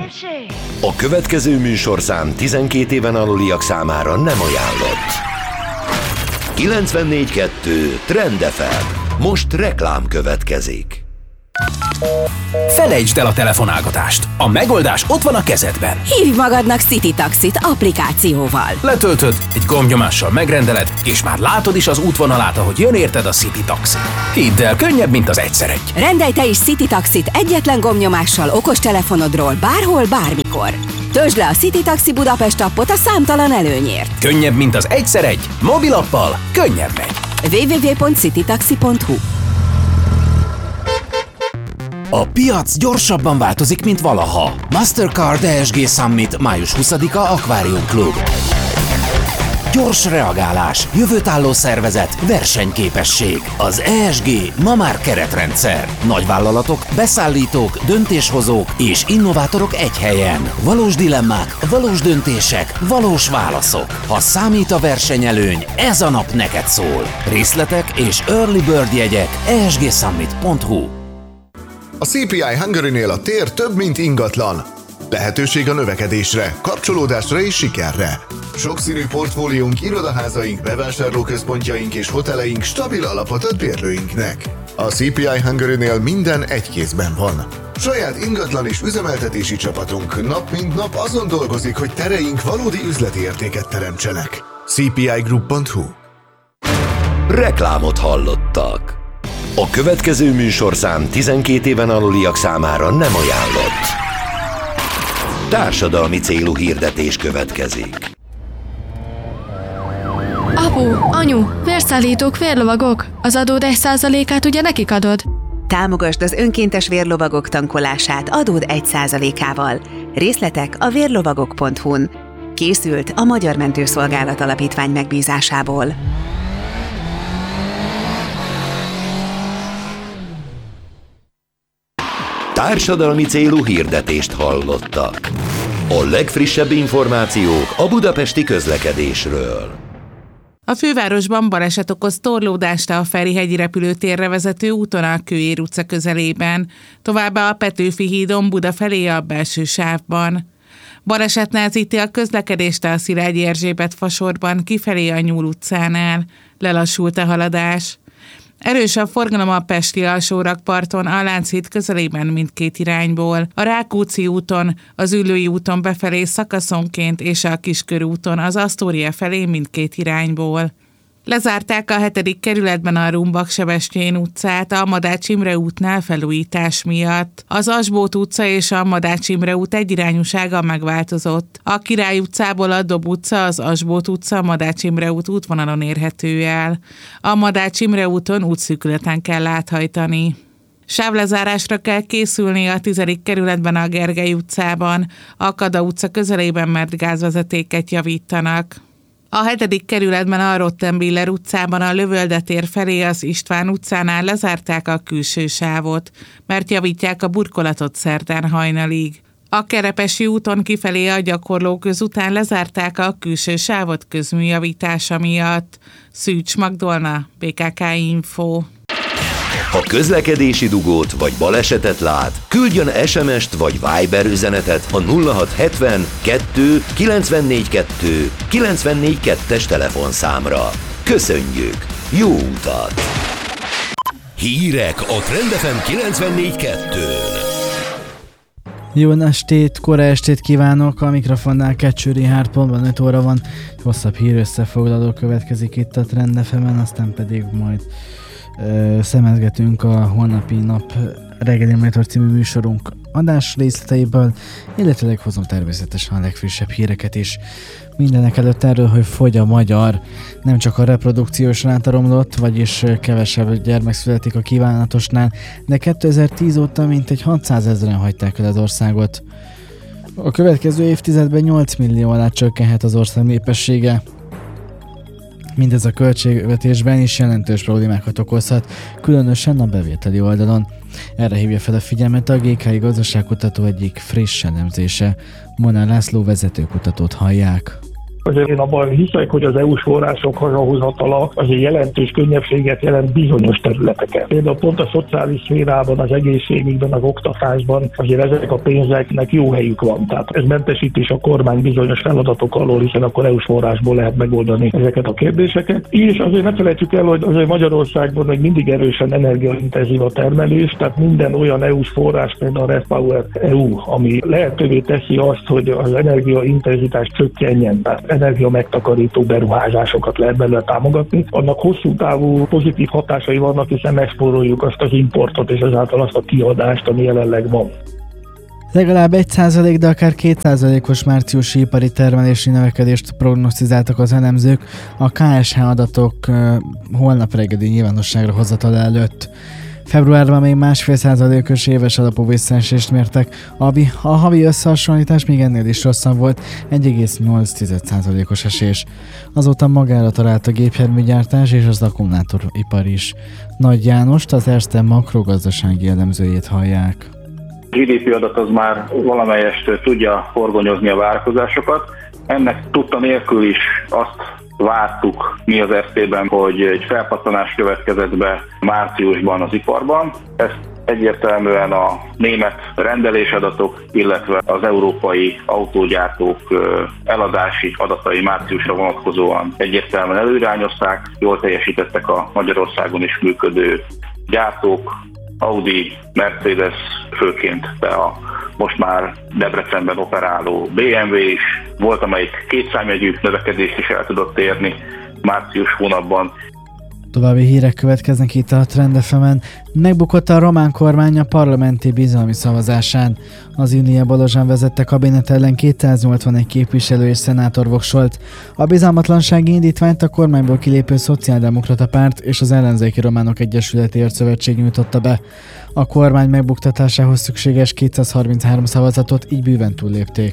A következő műsorszám 12 éven aluliak számára nem ajánlott. 94.2 Trend FM. Most reklám következik. Felejtsd el a telefonálgatást. A megoldás ott van a kezedben. Hívj magadnak City Taxit applikációval. Letöltöd, egy gombnyomással megrendeled, és már látod is az útvonalát, ahogy jön érted a City Taxi. Hidd el, könnyebb, mint az egyszer-egy. Rendelj te is City Taxit egyetlen gombnyomással okostelefonodról bárhol, bármikor. Töltsd le a City Taxi Budapest appot a számtalan előnyért. Könnyebb, mint az egyszer-egy. Mobilappal könnyebb megy. www.citytaxi.hu. A piac gyorsabban változik, mint valaha. Mastercard ESG Summit május 20-a Aquarium Club. Gyors reagálás, jövőtálló szervezet, versenyképesség. Az ESG ma már keretrendszer. Nagyvállalatok, beszállítók, döntéshozók és innovátorok egy helyen. Valós dilemmák, valós döntések, valós válaszok. Ha számít a versenyelőny, ez a nap neked szól. Részletek és early bird jegyek esgsummit.hu. A CPI Hungary-nél a tér több, mint ingatlan. Lehetőség a növekedésre, kapcsolódásra és sikerre. Sokszínű portfóliónk, irodaházaink, bevásárlóközpontjaink és hoteleink stabil alapot ad bérlőinknek. A CPI Hungary-nél minden egy kézben van. Saját ingatlan és üzemeltetési csapatunk nap mint nap azon dolgozik, hogy tereink valódi üzleti értéket teremtsenek. cpigroup.hu. Reklámot hallottak. A következő műsorszám 12 éven aluliak számára nem ajánlott. Társadalmi célú hirdetés következik. Apu, anyu, vérszállítók, vérlovagok. Az adód 1%-át ugye nekik adod? Támogasd az önkéntes vérlovagok tankolását adód 1%-ával. Részletek a vérlovagok.hu-n. Készült a Magyar Mentőszolgálat Alapítvány megbízásából. Társadalmi célú hirdetést hallottak. A legfrissebb információk a budapesti közlekedésről. A fővárosban baleset okoz torlódást a Ferihegyi repülőtérre vezető úton a Kőér utca közelében, továbbá a Petőfi hídon Buda felé a belső sávban. Baleset nehezíti a közlekedést a Szilágyi Erzsébet fasorban kifelé a Nyúl utcánál. Lelassult a haladás. Erős a forgalom a pesti alsórakparton, a Lánchíd közelében mindkét irányból, a Rákóczi úton, az Üllői úton befelé szakaszonként és a Kiskörúton az Asztória felé mindkét irányból. Lezárták a 7. kerületben a Rumbak-Sebestyén utcát a Madács Imre útnál felújítás miatt. Az Asbót utca és a Madács Imre út egyirányúsága megváltozott. A Király utcából a Dob utca, az Asbót utca, Madács Imre út útvonalon érhető el. A Madács Imre úton útszűkületen kell áthajtani. Sávlezárásra kell készülni a 10. kerületben a Gergely utcában, a Kada utca közelében, mert gázvezetéket javítanak. A 7. kerületben a Rottenbiller utcában a Lövölde tér felé az István utcánál lezárták a külső sávot, mert javítják a burkolatot szerdán hajnalig. A Kerepesi úton kifelé a Gyakorlóköz után lezárták a külső sávot közműjavítása miatt. Szűcs Magdolna, BKK Info. Ha közlekedési dugót vagy balesetet lát, küldjön SMS-t vagy Viber üzenetet a 0670 2 94 2 94 2-es telefonszámra. Köszönjük! Jó utat! Hírek a Trend FM 94.2-n. Jó estét, kora estét kívánok! A mikrofonnál Kecső Richárd, pontban 5 óra van. Hosszabb hír összefoglaló következik itt a Trend FM-en, aztán pedig majd szemezgetünk a holnapi nap reggeli monitor című műsorunk adás részleteiből, illetve hozom természetesen a legfrissebb híreket is. Mindenek előtt erről, hogy fogy a magyar, nem csak a reprodukciós ráta romlott, vagyis kevesebb gyermek születik a kívánatosnál, de 2010 óta mintegy 600 000-en hagyták el az országot. A következő évtizedben 8 millió alá csökkenhet az ország népessége. Mindez a költségvetésben is jelentős problémákat okozhat, különösen a bevételi oldalon. Erre hívja fel a figyelmet a GKI gazdaságkutató egyik friss elemzése. Monár László vezetőkutatót hallják. Azért én abban hiszek, hogy az EU-s források hazahozatala azért jelentős könnyebbséget jelent bizonyos területeken. Például pont a szociális szférában, az egészségügyben, az oktatásban azért ezek a pénzeknek jó helyük van. Tehát ez mentesítés a kormány bizonyos feladatok alól, hiszen akkor EU-s forrásból lehet megoldani ezeket a kérdéseket. És azért ne felejtsük el, hogy azért Magyarországban még mindig erősen energiaintenzív a termelés, tehát minden olyan EU-s forrás, például a REPower EU, ami lehetővé teszi azt, hogy az energiaintenzitás csökkenjen, tehát energia megtakarító beruházásokat lehet belőle támogatni. Annak hosszú távú pozitív hatásai vannak, hiszen megspóroljuk azt az importot és ezáltal azt a kiadást, ami jelenleg van. Legalább 1%, de akár 2%-os márciusi ipari termelési növekedést prognosztizáltak az elemzők a KSH adatok holnap reggeli nyilvánosságra hozatala előtt. Februárban még 1,5%-os éves alapú visszaesést mértek, a havi összehasonlítás még ennél is rosszabb volt, 1,8%-os esés. Azóta magára talált a gépjárműgyártás és az akkumulátoripar is. Nagy Jánost, az Erste makrogazdasági elemzőjét hallják. A GDP adat az már valamelyest tudja horgonyozni a várakozásokat. Ennek tudta nélkül is azt vártuk mi az Erstében, hogy egy felpattanás következett be márciusban az iparban. Ezt egyértelműen a német rendelésadatok, illetve az európai autógyártók eladási adatai márciusra vonatkozóan egyértelműen előirányozták. Jól teljesítettek a Magyarországon is működő gyártók, Audi, Mercedes főként, de a most már Debrecenben operáló BMW is volt, amelyik kétszámjegyű növekedést is el tudott érni március hónapban. További hírek következnek itt a Trend FM-en. Megbukott a román kormány a parlamenti bizalmi szavazásán. Az Ilie Balozsán vezette kabinet ellen 281 képviselő és szenátor voksolt. A bizalmatlansági indítványt a kormányból kilépő Szociáldemokrata Párt és az Ellenzéki Románok Egyesületéért Szövetség nyújtotta be. A kormány megbuktatásához szükséges 233 szavazatot így bőven túllépték.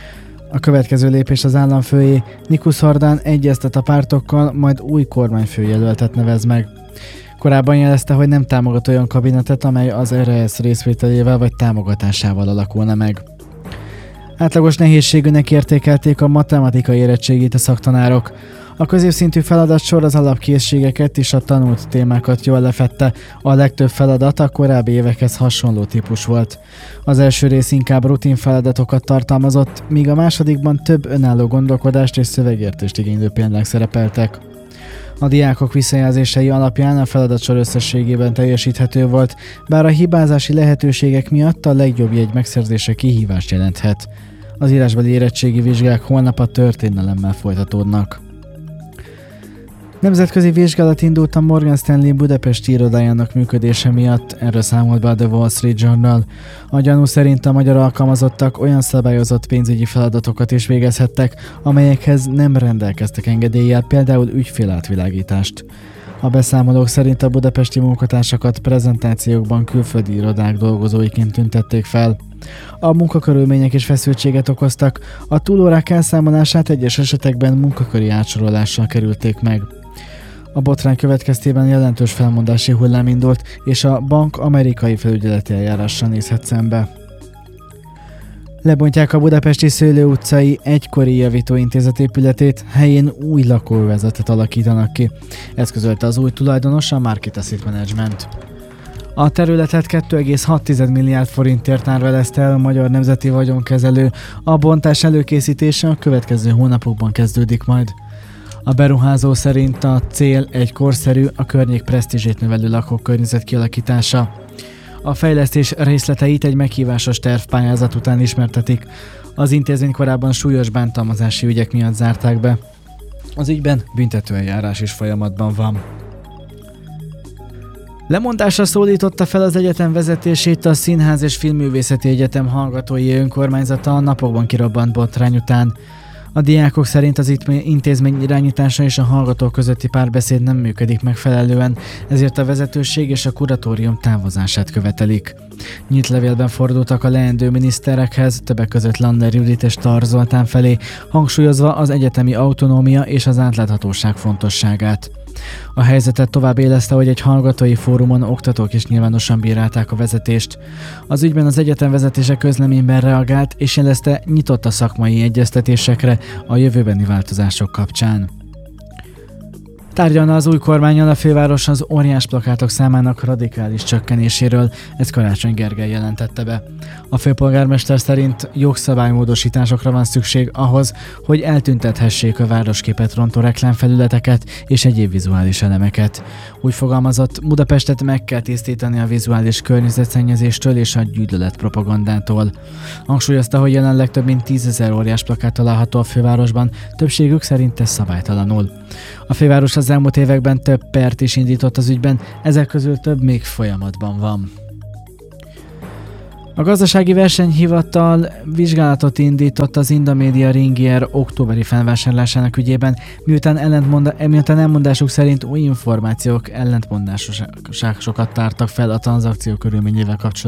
A következő lépés az államfőjé. Nikus Hordán egyeztet a pártokkal, majd új kormányfőjelöltet nevez meg. Korábban jelezte, hogy nem támogat olyan kabinetet, amely az RS részvételével vagy támogatásával alakulna meg. Átlagos nehézségűnek értékelték a matematikai érettségét a szaktanárok. A középszintű feladatsor az alapkészségeket és a tanult témákat jól lefedte, a legtöbb feladat a korábbi évekhez hasonló típus volt. Az első rész inkább rutin feladatokat tartalmazott, míg a másodikban több önálló gondolkodást és szövegértést igénylő példák szerepeltek. A diákok visszajelzései alapján a feladatsor összességében teljesíthető volt, bár a hibázási lehetőségek miatt a legjobb jegy megszerzése kihívást jelenthet. Az írásbeli érettségi vizsgák holnap a történelemmel folytatódnak. Nemzetközi vizsgálat indult a Morgan Stanley budapesti irodájának működése miatt, erről számolt be a The Wall Street Journal. A gyanú szerint a magyar alkalmazottak olyan szabályozott pénzügyi feladatokat is végezhettek, amelyekhez nem rendelkeztek engedéllyel, például ügyfélátvilágítást. A beszámolók szerint a budapesti munkatársakat prezentációkban külföldi irodák dolgozóiként tüntették fel. A munkakörülmények is feszültséget okoztak, a túlórák elszámolását egyes esetekben munkaköri átsorolással kerülték meg. A botrány következtében jelentős felmondási hullám indult, és a bank amerikai felügyeleti eljárással nézhet szembe. Lebontják a budapesti Szőlő utcai egykori javítóintézet épületét, helyén új lakóövezetet alakítanak ki. Ezt közölte az új tulajdonos, a Market Asset Management. A területet 2,6 milliárd forintért árverezte el a Magyar Nemzeti Vagyonkezelő, a bontás előkészítése a következő hónapokban kezdődik majd. A beruházó szerint a cél egy korszerű, a környék presztízsét növelő lakókörnyezet kialakítása. A fejlesztés részleteit egy meghívásos tervpályázat után ismertetik. Az intézmény korábban súlyos bántalmazási ügyek miatt zárták be. Az ügyben büntetőeljárás is folyamatban van. Lemondásra szólította fel az egyetem vezetését a Színház és Filmművészeti Egyetem hallgatói önkormányzata a napokban kirobbant botrány után. A diákok szerint az intézmény irányítása és a hallgatók közötti párbeszéd nem működik megfelelően, ezért a vezetőség és a kuratórium távozását követelik. Nyílt levélben fordultak a leendő miniszterekhez, többek között Lander Judit és Tar Zoltán felé, hangsúlyozva az egyetemi autonómia és az átláthatóság fontosságát. A helyzetet tovább éleszte, hogy egy hallgatói fórumon oktatók is nyilvánosan bírálták a vezetést. Az ügyben az egyetem vezetése közleményben reagált, és jelezte, nyitott a szakmai egyeztetésekre a jövőbeni változások kapcsán. Tárgyalna az új kormánnyal a főváros az óriás plakátok számának radikális csökkenéséről, ezt Karácsony Gergely jelentette be. A főpolgármester szerint jogszabálymódosításokra van szükség ahhoz, hogy eltüntethessék a városképet rontó reklámfelületeket és egyéb vizuális elemeket. Úgy fogalmazott, Budapestet meg kell tisztítani a vizuális környezetszennyezéstől és a gyűlöletpropagandától. Hangsúlyozta, hogy jelenleg több mint 10 000 óriás plakát található a fővárosban, többségük szerint ez szabálytalanul. A főváros az elmúlt években több pert is indított az ügyben, ezek közül több még folyamatban van. A gazdasági versenyhivatal vizsgálatot indított az Indomédia Ringier októberi felvásárlásának ügyében, miután elmondásuk szerint új információk ellentmondásokat tártak fel a tranzakció körülményével kapcsolatban.